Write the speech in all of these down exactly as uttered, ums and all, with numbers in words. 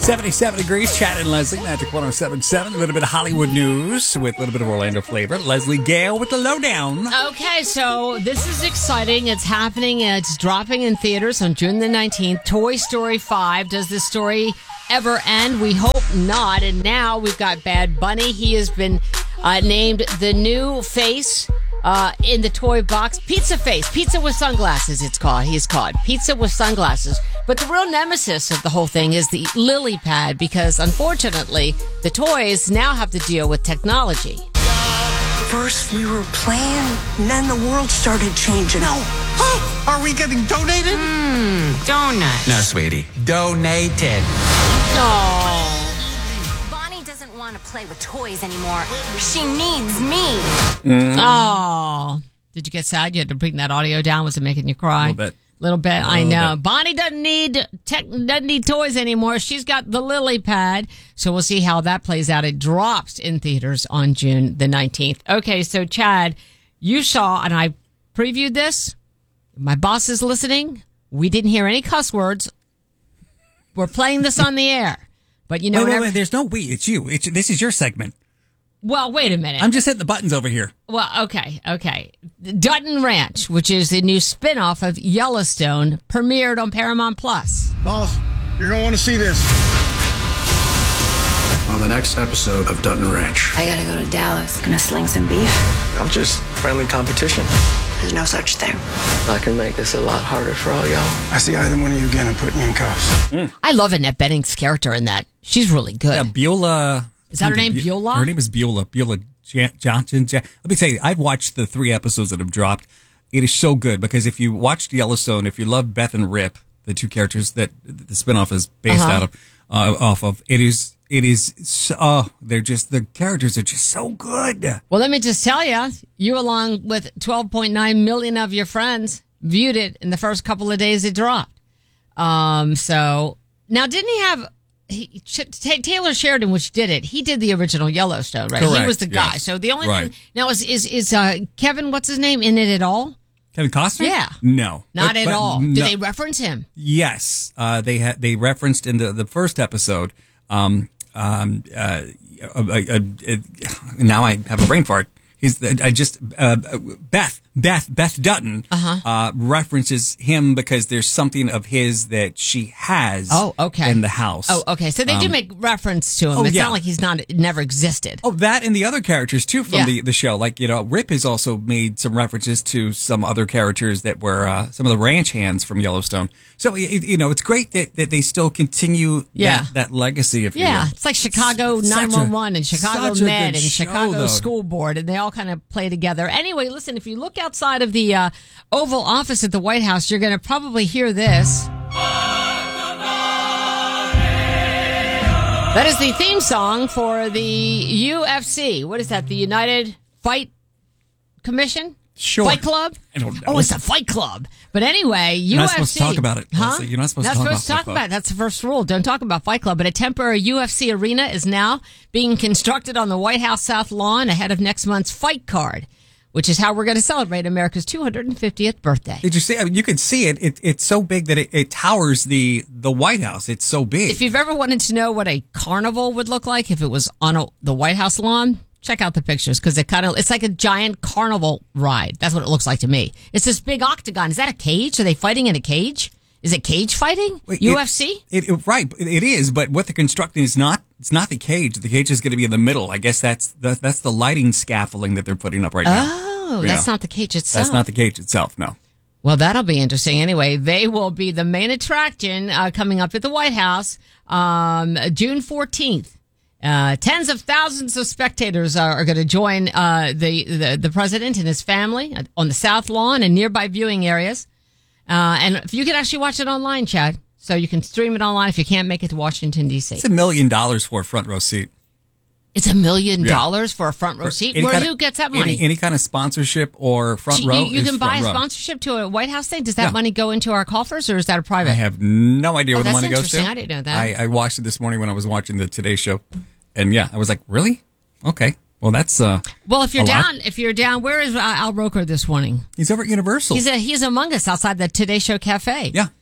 seventy-seven degrees, Chad and Leslie, Magic one oh seven point seven. A little bit of Hollywood news with a little bit of Orlando flavor. Leslie Gale with the lowdown. Okay, so this is exciting. It's happening. It's dropping in theaters on June the nineteenth. Toy Story five. Does this story ever end? We hope not. And now we've got Bad Bunny. He has been uh, named the new face uh, in the toy box. Pizza Face. Pizza with sunglasses, it's called. He's called. Pizza with sunglasses. But the real nemesis of the whole thing is the lily pad, because unfortunately, the toys now have to deal with technology. First we were playing, and then the world started changing. No. Huh? Are we getting donated? Mmm, donut. No, sweetie. Donated. Oh. Bonnie doesn't want to play with toys anymore. She needs me. Mm. Oh. Did you get sad? You had to bring that audio down. Was it making you cry? A little bit. Little bit, A I little know. bit. Bonnie doesn't need tech, doesn't need toys anymore. She's got the lily pad. So we'll see how that plays out. It drops in theaters on June the nineteenth. Okay, so Chad, you saw, and I previewed this. My boss is listening. We didn't hear any cuss words. We're playing this on the air. But you know, wait, wait, whenever- wait, there's no we. It's you. It's, this is your segment. well, wait a minute. I'm just hitting the buttons over here. Well, okay, okay. Dutton Ranch, which is the new spinoff of Yellowstone, premiered on Paramount Plus. Boss, you're gonna want to see this. On the next episode of Dutton Ranch. I gotta go to Dallas. Gonna sling some beef. I'm just friendly competition. There's no such thing. I can make this a lot harder for all y'all. I see either one of you again and put you in cuffs. I love Annette Bening's character in that. She's really good. Yeah, Beulah. Is that her name, Beulah? Her name is Beulah. Beulah Jan- Johnson. Jan- Let me tell you, I've watched the three episodes that have dropped. It is so good because if you watched Yellowstone, if you love Beth and Rip, the two characters that the spinoff is based Uh-huh. out of, uh, off of, it is, it is, so, oh, they're just, the characters are just so good. Well, let me just tell you, you along with twelve point nine million of your friends viewed it in the first couple of days it dropped. Um, so now didn't he have, he, T- Taylor Sheridan, which did it, he did the original Yellowstone, right? He Correct, was the guy. yes. So the only Right. thing, now is, is, is, uh, Kevin, what's his name, in it at all? Kevin Costner? Yeah. No. Not But- at but all. no. Did they reference him? Yes, uh, they had they referenced in the, the first episode. Um, um, uh, uh, uh, uh, uh, now I have a brain fart. He's I just uh, Beth Beth Beth Dutton Uh-huh. uh, references him because there's something of his that she has. Oh, okay. in the house. Oh, okay. So they do Um, make reference to him. oh, it's yeah. not like he's not, never existed. Oh, that and the other characters too from Yeah. the, the show. Like, you know, Rip has also made some references to some other characters that were uh, some of the ranch hands from Yellowstone. So, it, you know, it's great that, that they still continue Yeah. that, that legacy, if you Yeah, will. it's like Chicago Such a- nine one one and Chicago such a Med good and show, Chicago though. School Board, and they all kind of play together. Anyway, listen, if you look outside of the uh, Oval Office at the White House, you're going to probably hear this. That is the theme song for the U F C. What is that? The United Fight Commission? Sure. Fight Club? I don't know. Oh, it's a Fight Club. But anyway, You're U F C. not supposed to talk about it, Huh? Leslie. You're not supposed not to talk supposed to about talk Fight about Club. it. That's the first rule. Don't talk about Fight Club. But a temporary U F C arena is now being constructed on the White House South Lawn ahead of next month's Fight Card, which is how we're going to celebrate America's two hundred fiftieth birthday. Did you see? I mean, you can see it. it it's so big that it, it towers the, the White House. It's so big. If you've ever wanted to know what a carnival would look like if it was on a, the White House lawn, check out the pictures because it kind of it's like a giant carnival ride. That's what it looks like to me. It's this big octagon. Is that a cage? Are they fighting in a cage? Is it cage fighting? Wait, U F C? It, it, right, it, it is. But what they're constructing is not. It's not the cage. The cage is going to be in the middle. I guess that's the, that's the lighting scaffolding that they're putting up right now. Oh, that's Yeah. not the cage itself. That's not the cage itself. No. Well, that'll be interesting. Anyway, they will be the main attraction uh, coming up at the White House um, June fourteenth. Uh, tens of thousands of spectators are, are going to join uh, the, the the president and his family on the South Lawn and nearby viewing areas. Uh, and if you can actually watch it online, Chad, so you can stream it online if you can't make it to Washington, D C. It's a million dollars for a front row seat. It's a million Yeah. dollars for a front row seat. Any Where kind who of- gets that money? Any, any kind of sponsorship or front you, row. you is can buy a front row. sponsorship to a White House thing. Does that Yeah. money go into our coffers, or is that a private? I have no idea Oh, where the that's money goes to. interesting. I didn't know that. I, I watched it this morning when I was watching the Today Show, and yeah, I was like, really? Okay. Well, that's uh. Well, if you're a lot. down, if you're down, where is uh, Al Roker this morning? He's over at Universal. He's a, he's among us outside the Today Show Cafe. Yeah.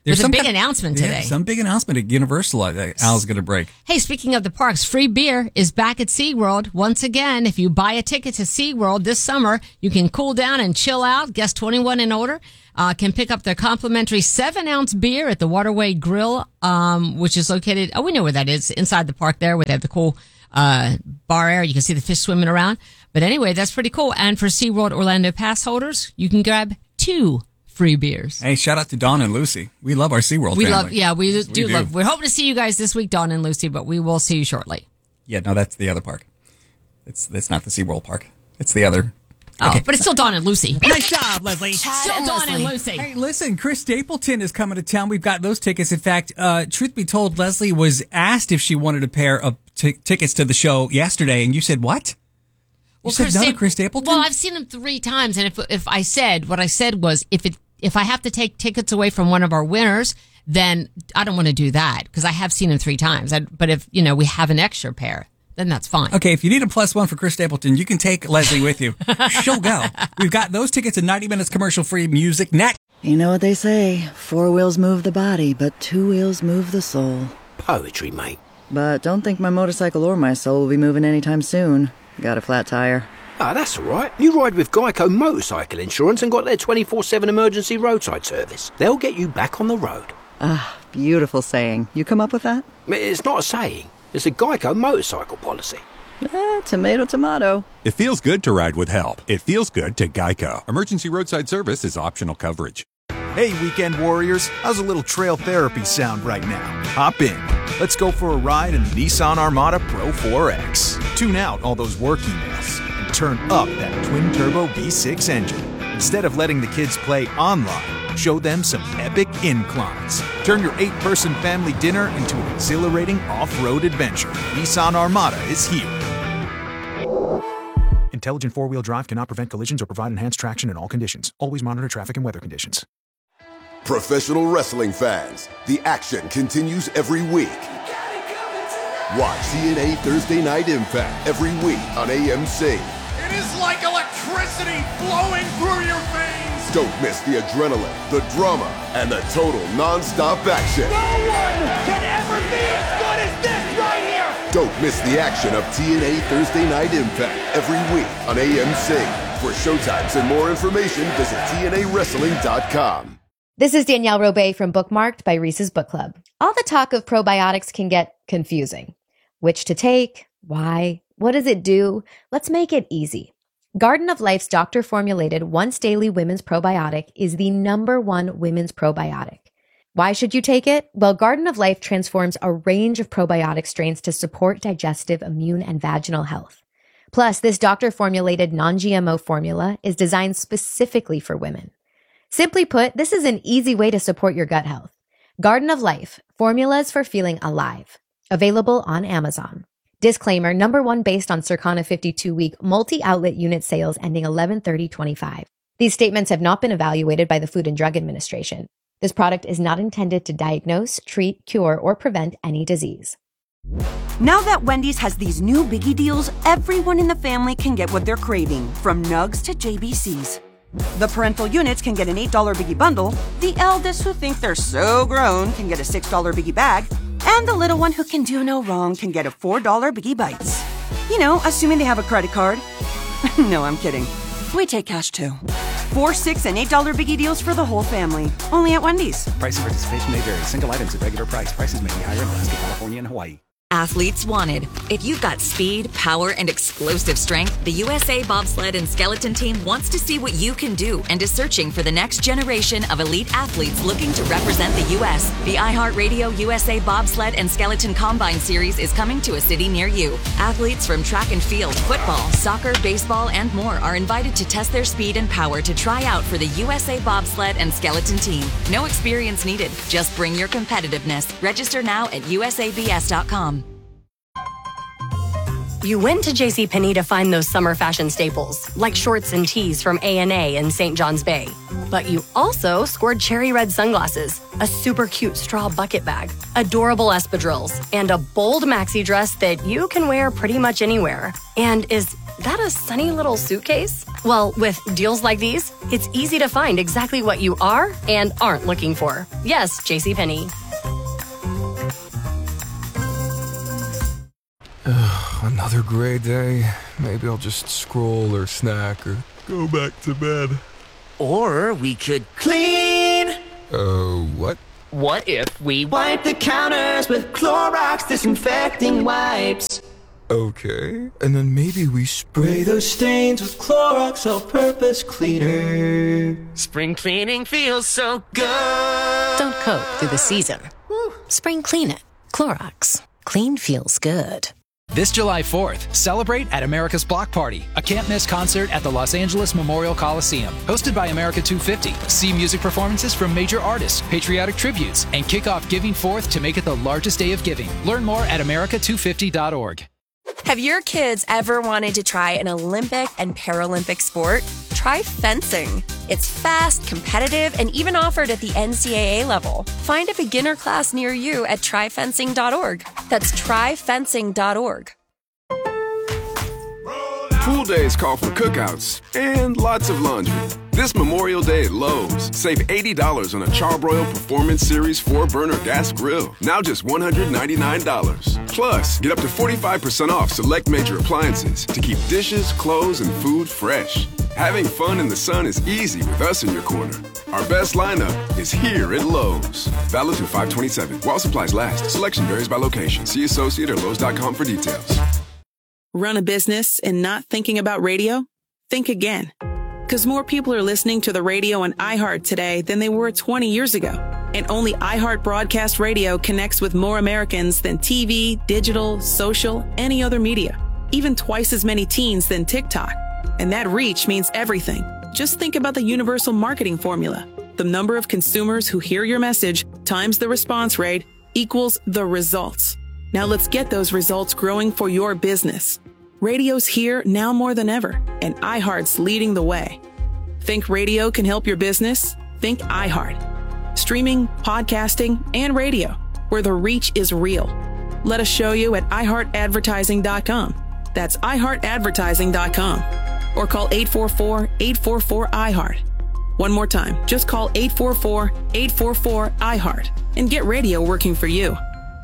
There's a big kind of- announcement yeah, today. some big announcement at Universal that Al's going to break. Hey, speaking of the parks, free beer is back at SeaWorld. Once again, if you buy a ticket to SeaWorld this summer, you can cool down and chill out. Guests twenty-one and older uh, can pick up their complimentary seven-ounce beer at the Waterway Grill, um, which is located, oh, we know where that is, inside the park there where they have the cool uh, bar area. You can see the fish swimming around. But anyway, that's pretty cool. And for SeaWorld Orlando pass holders, you can grab two free beers. Hey, shout out to Dawn and Lucy. We love our SeaWorld We family. love, yeah, we Yes, do we love. We're hoping to see you guys this week, Dawn and Lucy, but we will see you shortly. Yeah, no, that's the other park. It's it's not the SeaWorld park. It's the other. Oh, Okay. but it's still Dawn and Lucy. Nice job, Leslie. Still Dawn and Lucy. Hey, listen, Chris Stapleton is coming to town. We've got those tickets. In fact, uh, truth be told, Leslie was asked if she wanted a pair of t- tickets to the show yesterday, and you said what? You Well, said Chris no to Sta- Chris Stapleton? Well, I've seen him three times, and if if I said what I said was if it if I have to take tickets away from one of our winners, then I don't want to do that because I have seen him three times. I, but if you know we have an extra pair, then that's fine. Okay, if you need a plus one for Chris Stapleton, you can take Leslie with you. She'll go. We've got those tickets and ninety minutes commercial-free music next. You know what they say, four wheels move the body, but two wheels move the soul. Poetry, mate. But don't think my motorcycle or my soul will be moving anytime soon. Got a flat tire. Ah, that's all right. You ride with Geico Motorcycle Insurance and got their twenty-four seven emergency roadside service. They'll get you back on the road. Ah, beautiful saying. You come up with that? It's not a saying. It's a Geico motorcycle policy. Eh, tomato, tomato. It feels good to ride with help. It feels good to Geico. Emergency roadside service is optional coverage. Hey, weekend warriors. How's a little trail therapy sound right now? Hop in. Let's go for a ride in the Nissan Armada Pro four X. Tune out all those work emails and turn up that twin-turbo V six engine. Instead of letting the kids play online, show them some epic inclines. Turn your eight-person family dinner into an exhilarating off-road adventure. Nissan Armada is here. Intelligent four-wheel drive cannot prevent collisions or provide enhanced traction in all conditions. Always monitor traffic and weather conditions. Professional wrestling fans, the action continues every week. Watch T N A Thursday Night Impact every week on A M C. It is like electricity flowing through your veins. Don't miss the adrenaline, the drama, and the total non-stop action. No one can ever be as good as this right here. Don't miss the action of T N A Thursday Night Impact every week on A M C. For showtimes and more information, visit T N A wrestling dot com. This is Danielle Robay from Bookmarked by Reese's Book Club. All the talk of probiotics can get confusing. Which to take? Why? What does it do? Let's make it easy. Garden of Life's doctor-formulated once-daily women's probiotic is the number one women's probiotic. Why should you take it? Well, Garden of Life transforms a range of probiotic strains to support digestive, immune, and vaginal health. Plus, this doctor-formulated non-G M O formula is designed specifically for women. Simply put, this is an easy way to support your gut health. Garden of Life, formulas for feeling alive. Available on Amazon. Disclaimer, number one based on Circana fifty-two week multi-outlet unit sales ending eleven thirty twenty-five. These statements have not been evaluated by the Food and Drug Administration. This product is not intended to diagnose, treat, cure, or prevent any disease. Now that Wendy's has these new biggie deals, everyone in the family can get what they're craving, from nugs to J B Cs. The parental units can get an eight dollar biggie bundle, the eldest who think they're so grown can get a six dollar biggie bag, and the little one who can do no wrong can get a four dollar biggie bites. You know, assuming they have a credit card. No, I'm kidding. We take cash too. Four, six, and eight dollar biggie deals for the whole family. Only at Wendy's. Price and participation may vary. Single items at regular price. Prices may be higher in Alaska, California, and Hawaii. Athletes wanted. If you've got speed, power, and explosive strength, the U S A Bobsled and Skeleton Team wants to see what you can do and is searching for the next generation of elite athletes looking to represent the U S. The iHeartRadio U S A Bobsled and Skeleton Combine Series is coming to a city near you. Athletes from track and field, football, soccer, baseball, and more are invited to test their speed and power to try out for the U S A Bobsled and Skeleton Team. No experience needed. Just bring your competitiveness. Register now at U S A B S dot com. You went to JCPenney to find those summer fashion staples, like shorts and tees from A and A in Saint John's Bay. But you also scored cherry red sunglasses, a super cute straw bucket bag, adorable espadrilles, and a bold maxi dress that you can wear pretty much anywhere. And is that a sunny little suitcase? Well, with deals like these, it's easy to find exactly what you are and aren't looking for. Yes, JCPenney. Another gray day. Maybe I'll just scroll or snack or go back to bed. Or we could clean. Uh, what? What if we wipe the counters with Clorox disinfecting wipes? Okay, and then maybe we spray those stains with Clorox all-purpose cleaner. Spring cleaning feels so good. Don't cope through the season. Spring clean it. Clorox. Clean feels good. This July fourth, celebrate at America's Block Party, a can't-miss concert at the Los Angeles Memorial Coliseum. Hosted by America two fifty, see music performances from major artists, patriotic tributes, and kick off Giving Fourth to make it the largest day of giving. Learn more at America two fifty dot org. Have your kids ever wanted to try an Olympic and Paralympic sport? Try fencing. It's fast, competitive, and even offered at the N C double A level. Find a beginner class near you at try fencing dot org. That's try fencing dot org. Pool days call for cookouts and lots of laundry. This Memorial Day at Lowe's, save eighty dollars on a Charbroil Performance Series four burner gas grill. Now just one hundred ninety-nine dollars. Plus, get up to forty-five percent off select major appliances to keep dishes, clothes, and food fresh. Having fun in the sun is easy with us in your corner. Our best lineup is here at Lowe's. Valid through five twenty-seven. While supplies last. Selection varies by location. See associate or lowes dot com for details. Run a business and not thinking about radio? Think again. Because more people are listening to the radio on iHeart today than they were twenty years ago. And only iHeart Broadcast Radio connects with more Americans than T V, digital, social, any other media. Even twice as many teens than TikTok. And that reach means everything. Just think about the universal marketing formula. The number of consumers who hear your message times the response rate equals the results. Now let's get those results growing for your business. Radio's here now more than ever, and iHeart's leading the way. Think radio can help your business? Think iHeart. Streaming, podcasting, and radio, where the reach is real. Let us show you at i heart advertising dot com. That's i heart advertising dot com. Or call eight four four, eight four four, I heart. One more time, just call eight four four, eight four four, I heart and get radio working for you.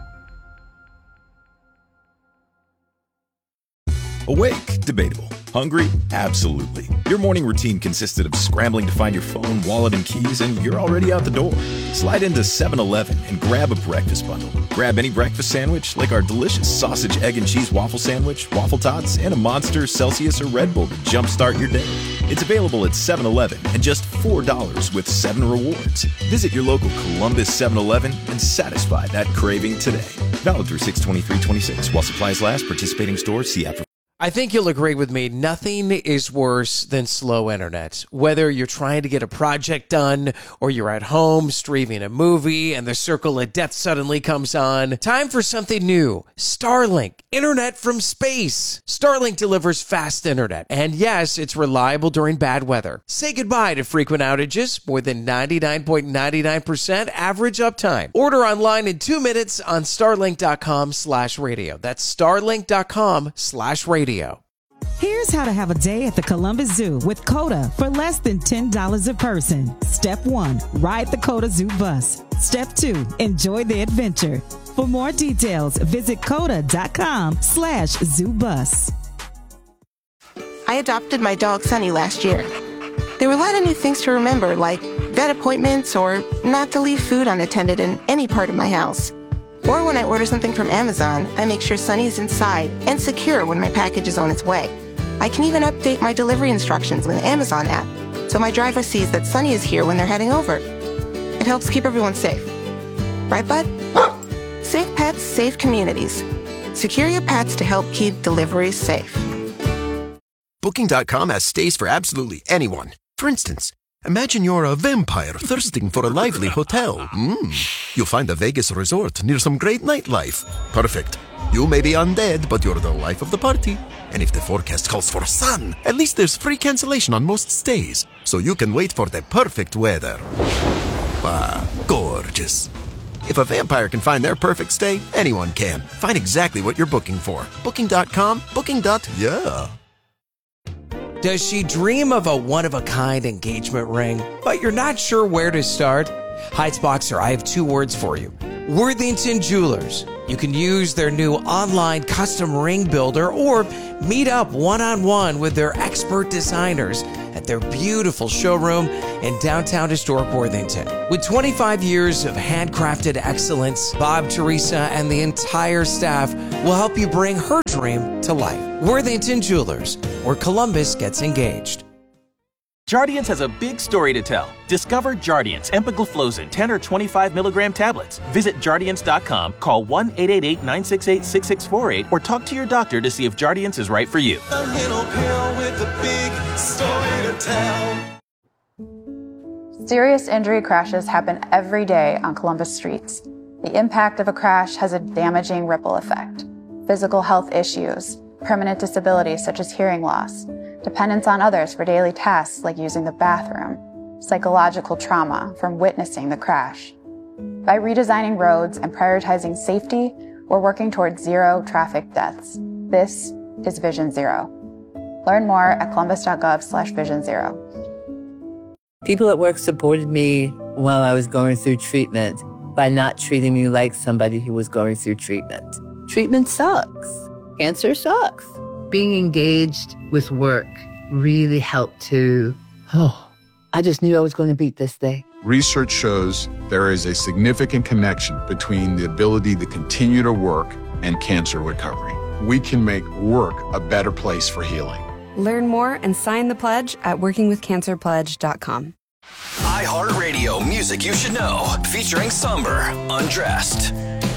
Awake? Debatable. Hungry? Absolutely. Your morning routine consisted of scrambling to find your phone, wallet, and keys, and you're already out the door. Slide into seven eleven and grab a breakfast bundle. Grab any breakfast sandwich, like our delicious sausage, egg, and cheese waffle sandwich, waffle tots, and a Monster, Celsius, or Red Bull to jumpstart your day. It's available at seven eleven and just four dollars with seven rewards. Visit your local Columbus seven eleven and satisfy that craving today. Valid through six twenty-three twenty-six. While supplies last, participating stores, see after. I think you'll agree with me. Nothing is worse than slow internet. Whether you're trying to get a project done or you're at home streaming a movie and the circle of death suddenly comes on. Time for something new. Starlink. Internet from space. Starlink delivers fast internet. And yes, it's reliable during bad weather. Say goodbye to frequent outages. More than ninety-nine point nine nine percent average uptime. Order online in two minutes on starlink dot com slash radio. That's starlink dot com slash radio. Here's how to have a day at the Columbus Zoo with COTA for less than ten dollars a person. Step one, ride the COTA Zoo bus. Step two, enjoy the adventure. For more details, visit coda dot com slash zoo bus. I adopted my dog Sunny last year. There were a lot of new things to remember, like vet appointments or not to leave food unattended in any part of my house. Or when I order something from Amazon, I make sure Sunny is inside and secure when my package is on its way. I can even update my delivery instructions with the Amazon app, so my driver sees that Sunny is here when they're heading over. It helps keep everyone safe. Right, bud? Safe pets, safe communities. Secure your pets to help keep deliveries safe. Booking dot com has stays for absolutely anyone. For instance, imagine you're a vampire thirsting for a lively hotel. Mm. You'll find a Vegas resort near some great nightlife. Perfect. You may be undead, but you're the life of the party. And if the forecast calls for sun, at least there's free cancellation on most stays, so you can wait for the perfect weather. Ah, gorgeous. If a vampire can find their perfect stay, anyone can. Find exactly what you're booking for. Booking dot com, booking. Yeah. Does she dream of a one-of-a-kind engagement ring, but you're not sure where to start? Heights Boxer, I have two words for you. Worthington Jewelers. You can use their new online custom ring builder or meet up one-on-one with their expert designers at their beautiful showroom in downtown historic Worthington. With twenty-five years of handcrafted excellence, Bob, Teresa, and the entire staff will help you bring her dream to life. Worthington Jewelers, where Columbus gets engaged. Jardiance has a big story to tell. Discover Jardiance empagliflozin ten or twenty-five milligram tablets. Visit Jardiance dot com, call one eight eight eight, nine six eight, six six four eight, or talk to your doctor to see if Jardiance is right for you. A little pill with a big story to tell. Serious injury crashes happen every day on Columbus streets. The impact of a crash has a damaging ripple effect. Physical health issues, permanent disabilities such as hearing loss, dependence on others for daily tasks like using the bathroom, psychological trauma from witnessing the crash. By redesigning roads and prioritizing safety, we're working towards zero traffic deaths. This is Vision Zero. Learn more at columbus.gov slash vision zero. People at work supported me while I was going through treatment by not treating me like somebody who was going through treatment. Treatment sucks. Cancer sucks. Being engaged with work really helped to, oh, I just knew I was going to beat this thing. Research shows there is a significant connection between the ability to continue to work and cancer recovery. We can make work a better place for healing. Learn more and sign the pledge at working with cancer pledge dot com. iHeartRadio Music You Should Know, featuring Somber, Undressed.